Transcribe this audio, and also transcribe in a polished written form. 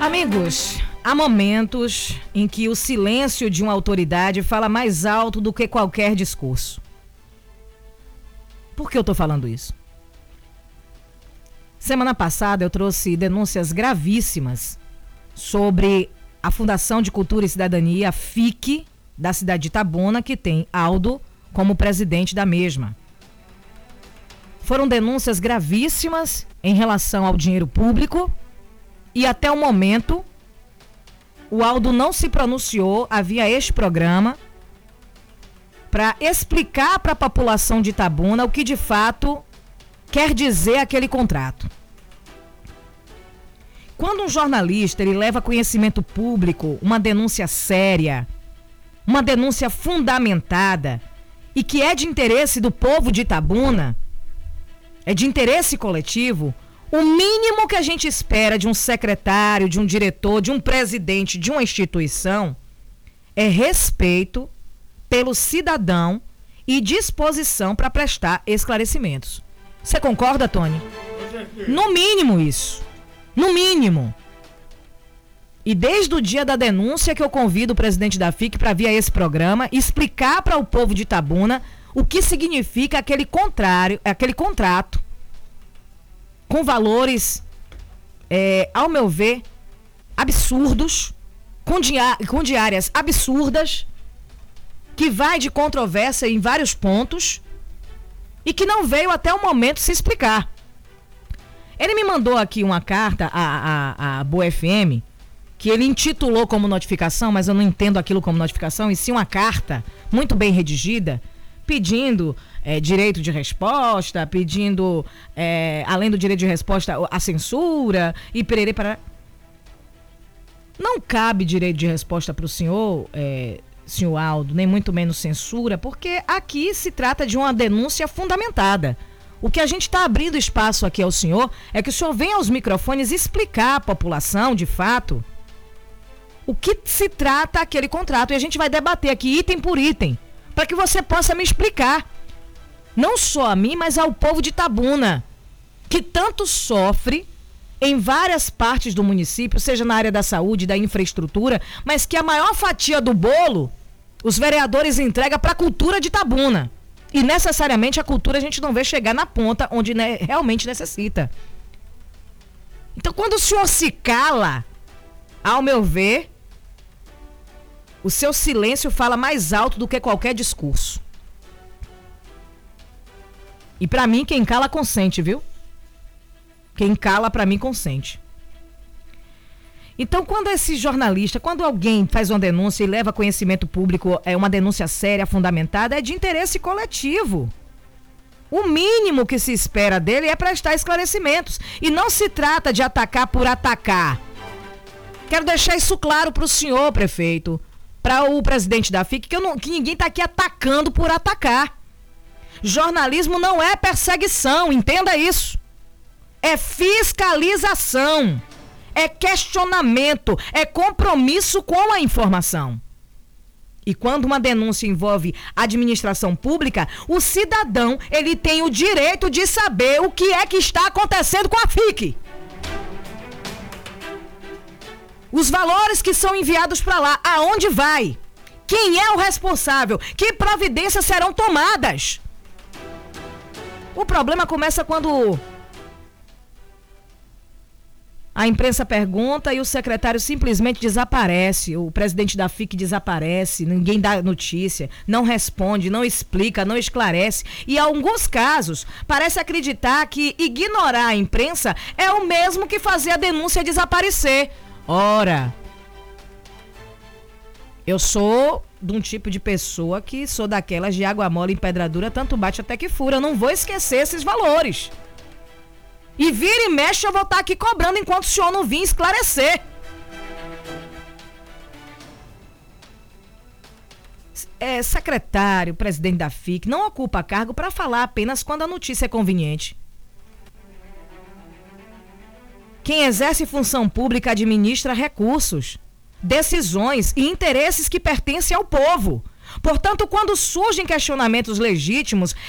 Amigos, há momentos em que o silêncio de uma autoridade fala mais alto do que qualquer discurso. Por que eu estou falando isso? Semana passada eu trouxe denúncias gravíssimas sobre a Fundação de Cultura e Cidadania, a FIC, da cidade de Itabuna, que tem Aldo como presidente da mesma. Foram denúncias gravíssimas em relação ao dinheiro público e até o momento o Aldo não se pronunciou havia este programa para explicar para a população de Itabuna o que de fato quer dizer aquele contrato. Quando um jornalista ele leva a conhecimento público uma denúncia séria, uma denúncia fundamentada e que é de interesse do povo de Itabuna, é de interesse coletivo, o mínimo que a gente espera de um secretário, de um diretor, de um presidente de uma instituição é respeito pelo cidadão e disposição para prestar esclarecimentos. Você concorda, Tony? No mínimo isso. No mínimo. E desde o dia da denúncia que eu convido o presidente da FIC para vir a esse programa explicar para o povo de Itabuna o que significa aquele contrato com valores, ao meu ver, absurdos, com diárias absurdas, que vai de controvérsia em vários pontos e que não veio até o momento se explicar. Ele me mandou aqui uma carta, a Boa FM, que ele intitulou como notificação, mas eu não entendo aquilo como notificação, e sim uma carta muito bem redigida, pedindo direito de resposta, pedindo, além do direito de resposta, a censura e pererê para... Não cabe direito de resposta para o senhor, senhor Aldo, nem muito menos censura, porque aqui se trata de uma denúncia fundamentada. O que a gente está abrindo espaço aqui ao senhor é que o senhor venha aos microfones explicar à população, de fato, o que se trata aquele contrato. E a gente vai debater aqui item por item, para que você possa me explicar. Não só a mim, mas ao povo de Itabuna, que tanto sofre em várias partes do município, seja na área da saúde, da infraestrutura, mas que a maior fatia do bolo, os vereadores entregam para a cultura de Itabuna. E necessariamente a cultura a gente não vê chegar na ponta onde realmente necessita. Então, quando o senhor se cala, ao meu ver, o seu silêncio fala mais alto do que qualquer discurso. E pra mim, quem cala consente, viu? Quem cala, pra mim, consente. Então, quando esse jornalista, quando alguém faz uma denúncia e leva a conhecimento público, uma denúncia séria, fundamentada, é de interesse coletivo. O mínimo que se espera dele é prestar esclarecimentos. E não se trata de atacar por atacar. Quero deixar isso claro para o senhor, prefeito, para o presidente da FIC, que ninguém está aqui atacando por atacar. Jornalismo não é perseguição, entenda isso. É fiscalização. É questionamento, é compromisso com a informação. E quando uma denúncia envolve administração pública, o cidadão, ele tem o direito de saber o que é que está acontecendo com a FIC. Os valores que são enviados para lá, aonde vai? Quem é o responsável? Que providências serão tomadas? O problema começa quando a imprensa pergunta e o secretário simplesmente desaparece, o presidente da FIC desaparece, ninguém dá notícia, não responde, não explica, não esclarece. E em alguns casos, parece acreditar que ignorar a imprensa é o mesmo que fazer a denúncia desaparecer. Ora, eu sou de um tipo de pessoa que sou daquelas de água mole em pedra dura, tanto bate até que fura. Eu não vou esquecer esses valores. E vira e mexe, eu vou estar aqui cobrando enquanto o senhor não vir esclarecer. Secretário, presidente da FIC, não ocupa cargo para falar apenas quando a notícia é conveniente. Quem exerce função pública administra recursos, decisões e interesses que pertencem ao povo. Portanto, quando surgem questionamentos legítimos,